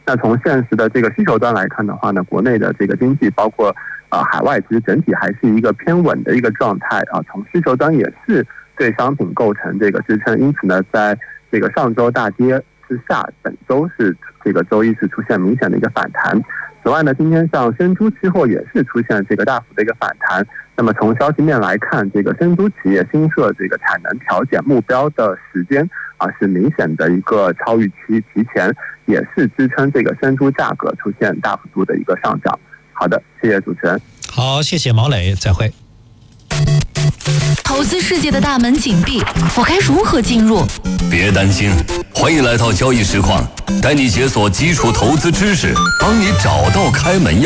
那从现实的这个需求端来看的话呢，国内的这个经济包括海外，其实整体还是一个偏稳的一个状态啊。从需求端也是对商品构成这个支撑，因此呢，在这个上周大跌之下，本周是这个周一是出现明显的一个反弹。此外呢，今天像生猪期货也是出现这个大幅的一个反弹。那么从消息面来看，这个生猪企业新设这个产能调减目标的时间是明显的一个超预期提前，也是支撑这个生猪价格出现大幅度的一个上涨。好的，谢谢主持人。 好，谢谢毛磊，再会。 投资世界的大门紧闭，我该如何进入？ 别担心，欢迎来到交易实况，带你解锁基础投资知识，帮你找到开门钥匙。